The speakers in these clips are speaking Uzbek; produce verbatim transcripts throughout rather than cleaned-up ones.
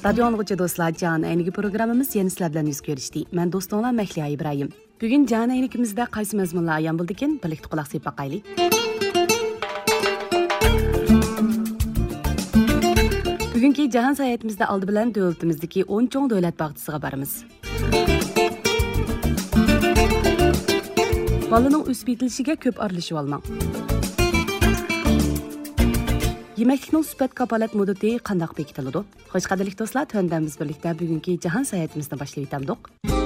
Radio anlıqçı dostlar, Can Ayniki programımız yeni sizlar bilan yüz görüşdi. Men dostunlar Mehliya İbrahim. Bugün Can Aynikimizde qaysi mazmunlar ayan bildikin, birlikte qulaq sep baqayli. Bugünkü Cahan sayahatimizde aldı bilan dövlətimizdeki on çoğ dövlət bağçısıga barımız. Balının üst bitilişiga köp aralashib olmang. Yemeklikning sifat kapolat muddati qanday bekitiladi? Xo'sh, qadrli do'stlar, tondamiz birlikda bugungi jahon sayohatimizni boshlayib o'tamiz.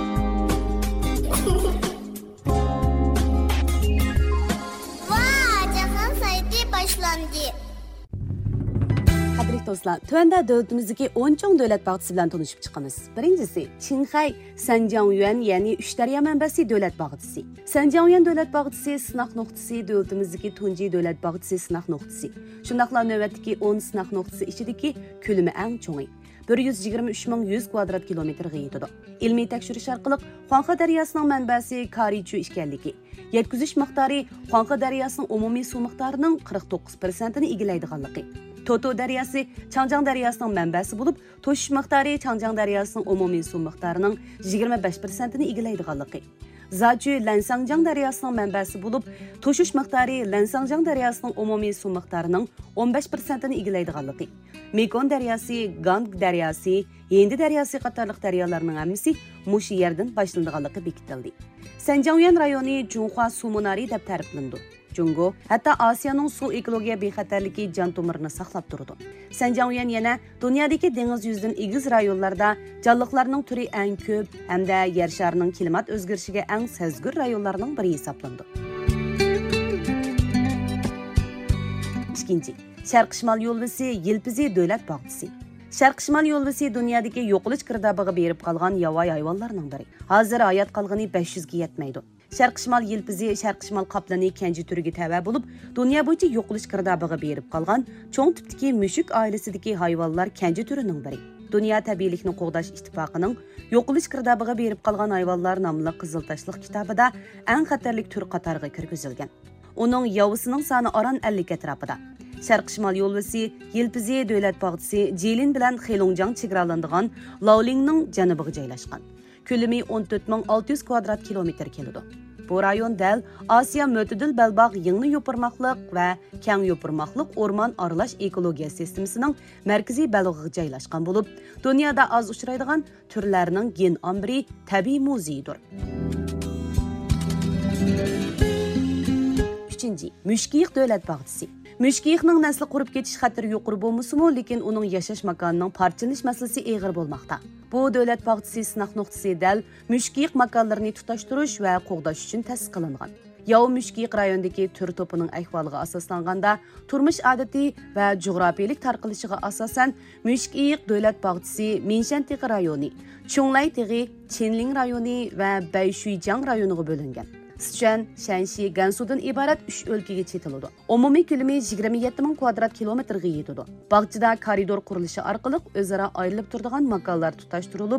Vay, jahon sayoti boshlandi. Qadrli do'stlar, tuanda davlatimizdagi on cho'ng davlat bog'chisi bilan tanishib chiqamiz. Birinchisi, Qinxay Sanjiangyuan, ya'ni uch daryo manbasi davlat bog'chisi. Sanjiangyuan davlat bog'chisi sınaq nuqtasi davlatimizdagi tunji davlat bog'chisi sınaq nuqtasi. Shundaqla navbatdagi o'n sınaq nuqtasi ichidagi ko'lami eng cho'ngi. bir yuz yigirma uch ming yuz kvadrat kilometrga yetadi. Ilmiy tekshirish orqali Xuanxe daryosining manbasi Karichu ekanligi, yetkazish miqdori Xuanxe daryosining umumiy suv miqdorining qirq to'qqiz prosentini egallaydiganligi. Toto daryosi Changjiang daryosining manbasi bo'lib, to'shish miqdori Changjiang daryosining umumiy suv miqdorining yigirma besh prosentini egallaydiganligi. Zachu Lansangjiang daryosining manbasi bo'lib, to'shish miqdori Lansangjiang daryosining umumiy suv miqdorining o'n besh prosentini egallaydiganligi. Mekong daryosi, Gang daryosi, Yendi daryosi qatorliq daryolarning hammasi mushu yerdan boshlanadiganligi bekitildi. Sanjiangyuan rayoni Junhua suv munari deb ta'riflandi. Jungo hatto Osiyoning suv ekologiya bexatarligi jon tomirini saqlab turdi. Sanjiangyuan yana dunyodagi dengiz yuzidan egiz rayonlarda jonliqlarning turi eng ko'p hamda yer sharining klimat o'zgarishiga eng sezgir rayonlarning biri hisoblandi. Ikkinchi, Sharq-Shimol yo'lvisi Yelpizi davlat bog'chisi. Sharq-Shimol yo'lvisi dunyodagi yo'qolish girdobiga berib qolgan yovvoyi hayvonlarning biri. Hozir hayot qolgani besh yuzga yetmaydi. Sharq-Shimol yelpizi Sharq-Shimol qoplani kenji turiga tava bo'lib, dunyo bo'yicha yo'qolish girdobiga berib qolgan cho'ng tipdagi mushuk oilasidagi hayvonlar kenji turining biri. Dunyo tabiiylikni qo'g'dash ittifoqining yo'qolish girdobiga berib qolgan hayvonlar nomli qizil tashliq kitobida eng xatarlik tur qatoriga kirgizilgan. Uning yovisining soni oran ellik atrofida. Sharq-Shimol yo'lvisi Yelpizi davlat bog'chisi Jilin bilan Xelongjang chegaralanadigan Laolingning janubiga joylashgan. Ko'lami o'n to'rt ming olti yuz kvadrat kilometr keladi. Bu rayon dal Osiyo mo'tadil balbog' yengli yo'pirmoqliq va keng yo'pirmoqliq o'rmon aralash ekologiya sistemasining markaziy balog'iga joylashgan bo'lib, dunyoda oz uchraydigan turlarning gen ombri tabiiy muzeyidir. Uchinchi, Mushkiq davlat bog'chisi. Mushkiqning nasli qurib ketish xatiri yuqori bo'lmasa-mu, lekin uning yashash makonining parchalanish masalasi og'ir bo'lmoqda. Bu davlat bog'chisi sınaq nuqtasi dal mushkiq makonlarini tutashtirish va qo'g'dash uchun ta'sis qilingan. Yov mushkiq rayondagi tur to'pining ahvoliga asoslanganda, turmush odati va jug'rofiylik tarqilishiga asosan Mushkiq davlat bog'chisi Minshantiq rayoni, Chunglay tig'i, Chenling rayoni va Bayshuijang rayoniga bo'lingan. Sichuan, Shanxi, Gansudan iborat uch o'lkaga chetiladi. Umumiy ko'lami yigirma yetti ming kvadrat kilometrga yetadi. Bog'chada koridor qurilishi orqali o'zaro ayrilib turadigan makonlar tutashtirilib,